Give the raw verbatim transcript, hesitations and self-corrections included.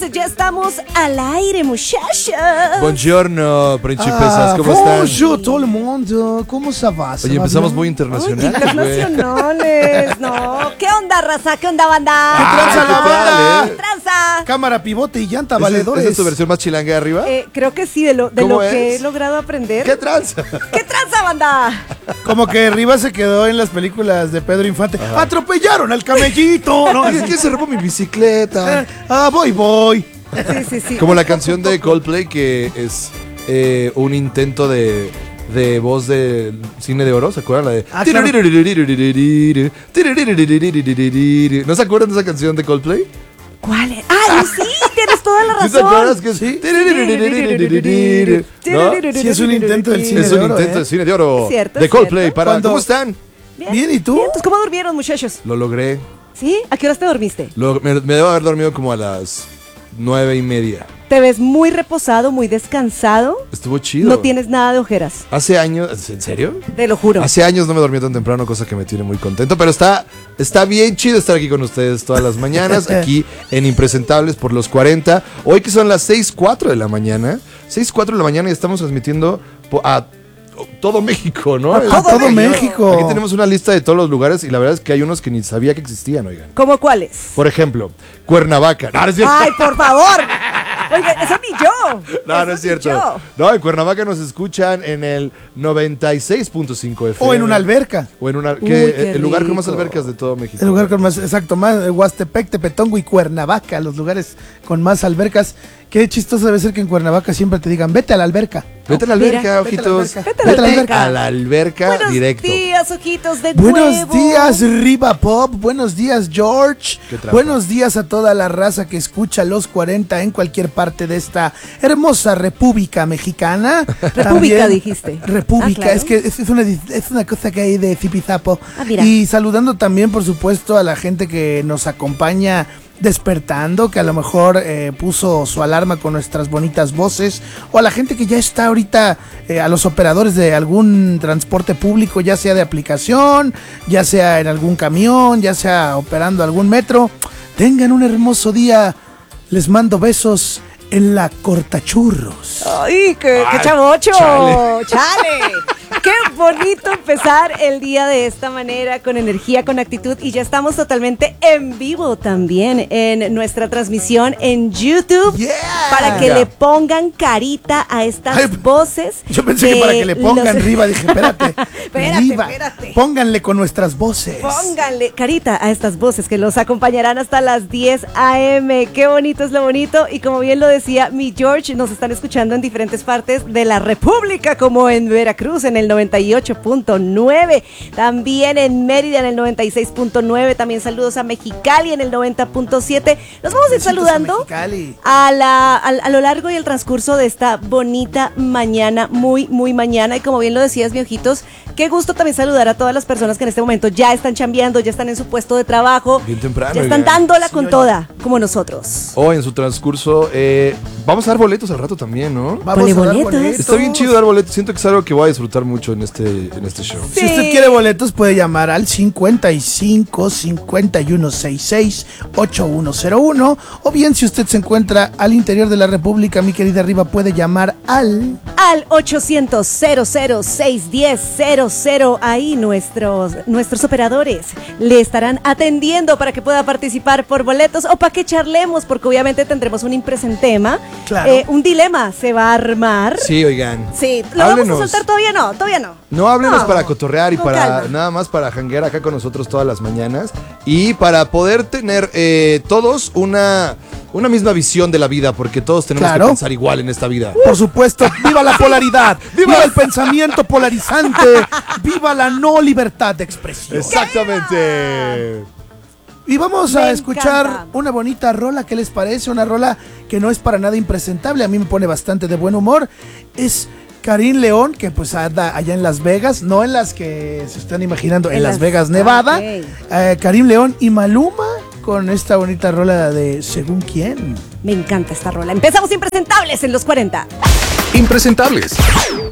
ya estamos al aire, muchachos. Buongiorno, principesas, Ah, ¿cómo están? bonjour todo el mundo, ¿cómo se va? ¿Se Oye, va empezamos bien? muy Uy, internacional, güey. internacionales, no. ¿Qué onda, raza? ¿Qué onda, banda? Ah, tranza la ¿qué tal, banda? eh? ¡Tranza! Cámara, pivote y llanta, ¿Esa es- valedores. ¿Esa es tu versión más chilanga de arriba? Eh, creo que sí, de lo, de ¿Cómo lo que es? he logrado aprender. ¿Qué tranza? ¿Qué tranza, banda? Como que Rivas se quedó en las películas de Pedro Infante. ¡Atropellaron al camellito! ¿No? Oye, ¿quién se robó mi bicicleta? Eh, ah, voy, voy. Sí, sí, sí. Como la canción de Coldplay que es eh, un intento de, de voz de cine de oro, ¿se acuerdan? La de... Ah, claro. ¿No se acuerdan de esa canción de Coldplay? ¿Cuál es? ¡Ay, sí! Tienes toda la ¿Sí razón. te acuerdas que sí? ¿No? Sí, es un intento del cine Es de un oro, intento ¿eh? de cine de oro Es cierto, de es Coldplay. cierto. Para, Cuando- ¿Cómo están? Bien, ¿y tú? Bien, entonces, ¿cómo durmieron, muchachos? Lo logré. ¿Sí? ¿A qué horas te dormiste? Lo- me, me debo haber dormido como a las nueve y media. Te ves muy reposado, muy descansado. Estuvo chido. No tienes nada de ojeras, Hace años, ¿en serio? te lo juro. Hace años no me dormí tan temprano, cosa que me tiene muy contento. Pero está, está bien chido estar aquí con ustedes todas las mañanas, aquí en Impresentables por los cuarenta. Hoy que son las seis cuatro de la mañana. seis cuatro de la mañana y estamos transmitiendo po- a todo México, ¿no? A todo México. Aquí tenemos una lista de todos los lugares y la verdad es que hay unos que ni sabía que existían, oigan. ¿Cómo cuáles? Por ejemplo, Cuernavaca. No, no es cierto. ¡Ay, por favor! Oiga, eso ni yo. No, Eso no es ni cierto. yo. No, en Cuernavaca nos escuchan en el noventa y seis punto cinco F M. O en una alberca. O en una, Uy, que, qué el lugar con más rico. albercas de todo México. El lugar con más, exacto, más eh, Huastepec, Tepetongo y Cuernavaca, los lugares con más albercas. Qué chistoso debe ser que en Cuernavaca siempre te digan, vete a la alberca. Vete a la Mira, alberca, vete a la ojitos. alberca. Vete a la alberca. A la alberca Buenos directo. días, ojitos de Buenos nuevo. días, Riva Pop. Buenos días, George. ¿Qué trajo? Buenos días a toda la raza que escucha los cuarenta en cualquier parte de esta hermosa República Mexicana. También- dijiste. República, Ah, claro. es que es, es una, es una cosa que hay de zipizapo. Ah, mira. Y saludando también, por supuesto, a la gente que nos acompaña despertando, que a lo mejor eh, puso su alarma con nuestras bonitas voces, o a la gente que ya está ahorita, eh, a los operadores de algún transporte público, ya sea de aplicación, ya sea en algún camión, ya sea operando algún metro. Tengan un hermoso día. Les mando besos en la cortachurros. ¡Ay, qué, qué Ay, chavocho! chale. ¡Chale! ¡Qué bonito empezar el día de esta manera, con energía, con actitud! Y ya estamos totalmente en vivo también en nuestra transmisión en YouTube. Yeah. Para que Ya. le pongan carita a estas Ay, voces. Yo pensé que de para que le pongan los- Riva, dije, espérate. Espérate, Riva, espérate. pónganle con nuestras voces. Pónganle carita a estas voces que los acompañarán hasta las diez a eme. Qué bonito es lo bonito. Y como bien lo decía mi George, nos están escuchando en diferentes partes de la República, como en Veracruz en el noventa y ocho punto nueve. También en Mérida en el noventa y seis punto nueve. También saludos a Mexicali en el noventa punto siete. Nos vamos a ir Besitos a saludando Mexicali. a, la, a, a lo largo y el transcurso de esta bonita mañana, muy, muy mañana. Y como bien lo decías, mi ojitos, qué gusto también saludar a todas las personas que en este momento ya están chambeando, ya están en su puesto de trabajo, Bien temprano, ya están oigan. dándola Sí, con oye. toda, como nosotros. O en su transcurso, eh, vamos a dar boletos al rato también, ¿no? Vamos Ponle a dar boletos. boletos. Está bien chido dar boletos. Siento que es algo que voy a disfrutar mucho en este, en este show. Si Sí. usted quiere boletos, puede llamar al cincuenta y cinco, cincuenta y uno sesenta y seis, ochenta y uno cero uno. O bien, si usted se encuentra al interior de la República, mi querida Riva, puede llamar al... Al ochocientos, cero cero seis diez, cero cero. Ahí nuestros, nuestros operadores le estarán atendiendo para que pueda participar por boletos o para que charlemos, porque obviamente tendremos un impresentema. Claro. Eh, un dilema se va a armar. Sí, oigan. Sí, ¿lo vamos Háblenos. a soltar todavía? No, todavía no. No, háblenos No, para cotorrear y con para calma. nada más para janguear acá con nosotros todas las mañanas y para poder tener eh, todos una, una misma visión de la vida, porque todos tenemos Claro. que pensar igual en esta vida. Por supuesto, viva la polaridad, viva el pensamiento polarizante, viva la no libertad de expresión. Exactamente. Y vamos Me a escuchar encanta. una bonita rola, ¿qué les parece? Una rola que no es para nada impresentable, a mí me pone bastante de buen humor. Es Karim León, que pues anda allá en Las Vegas, no en las que se están imaginando, en, En Las las- Vegas, Nevada. ok. Eh, Karim León y Maluma con esta bonita rola de Según Quién. Me encanta esta rola. Empezamos impresentables en los cuarenta. Impresentables